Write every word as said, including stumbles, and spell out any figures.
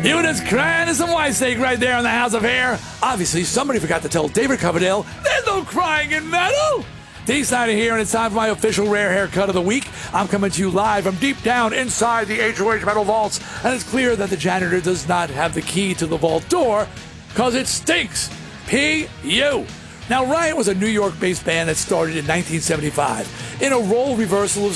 Units crying and some white steak right there in the House of Hair. Obviously, somebody forgot to tell David Coverdale there's no crying in metal. D. Snyder here, and it's time for my official rare haircut of the week. I'm coming to you live from deep down inside the H O H Metal Vaults, and it's clear that the janitor does not have the key to the vault door, because it stinks. P U Now, Riot was a New York-based band that started in nineteen seventy-five. In a role reversal of